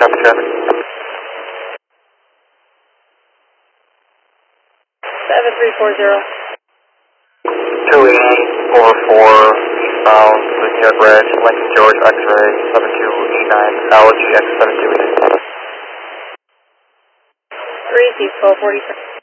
copy traffic. 7340. 280 over 4, eastbound, New York Ridge, Lincoln George X-ray, 7289, LGX 7288. 3 Seats 1243.